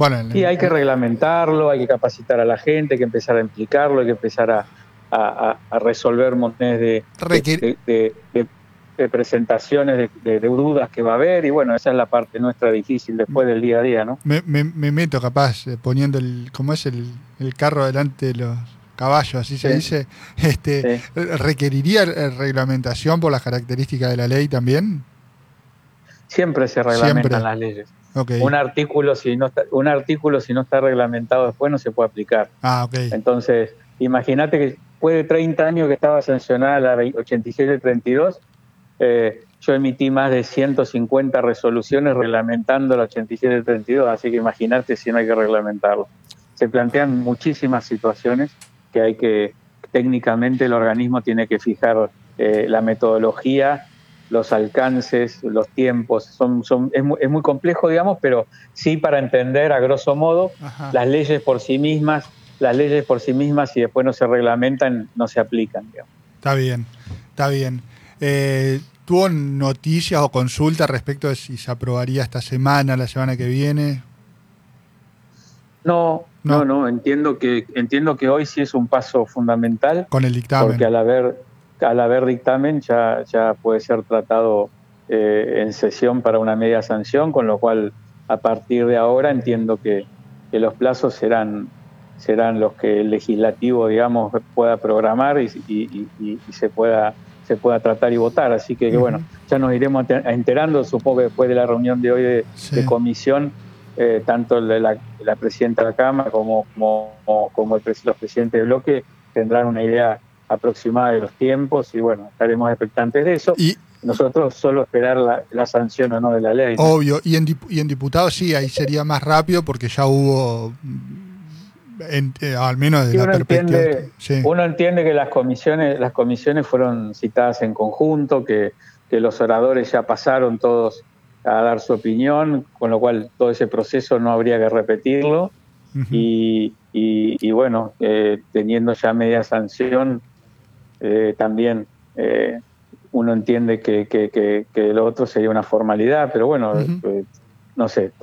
Bueno, Y hay que reglamentarlo, hay que capacitar a la gente, hay que empezar a implicarlo, hay que empezar a resolver montones requer- de presentaciones, de dudas que va a haber, y bueno, esa es la parte nuestra difícil después del día a día, ¿no? me meto capaz poniendo ¿cómo es el carro delante de los caballos, así se Sí, dice? sí. ¿Requeriría reglamentación por las características de la ley también? Siempre se reglamentan Siempre. las leyes. Ok. Un artículo si no está reglamentado después no se puede aplicar. Ah, ok. Entonces, imagínate que después de 30 años que estaba sancionada la 8732, yo emití más de 150 resoluciones reglamentando la 8732, así que imagínate si no hay que reglamentarlo. Se plantean muchísimas situaciones que técnicamente el organismo tiene que fijar la metodología, los alcances, los tiempos, es muy complejo, digamos, pero sí para entender a grosso modo Ajá. las leyes por sí mismas, si después no se reglamentan, no se aplican, digamos. Está bien, está bien. ¿Tuvo noticias o consultas respecto de si se aprobaría esta semana, la semana que viene? No, No, entiendo que hoy sí es un paso fundamental, con el porque dictamen. al haber dictamen ya puede ser tratado en sesión para una media sanción, con lo cual a partir de ahora entiendo que los plazos serán los que el legislativo, digamos, pueda programar y se pueda tratar y votar. Así que bueno, Ujú. ya nos iremos enterando, supongo que después de la reunión de hoy de Sí. comisión, tanto la presidenta de la Cámara como los presidentes de bloque tendrán una idea aproximada de los tiempos y bueno, estaremos expectantes de eso. Y Nosotros solo esperar la sanción o no de la ley, ¿no? obvio, y en diputados sí, ahí sería más rápido porque ya hubo, al menos de Y la perspectiva. Sí. uno entiende que las comisiones fueron citadas en conjunto, que los oradores ya pasaron todos a dar su opinión, con lo cual todo ese proceso no habría que repetirlo. Ujú. Y bueno, teniendo ya media sanción, también uno entiende que lo otro sería una formalidad, pero bueno, Ujú. no sé,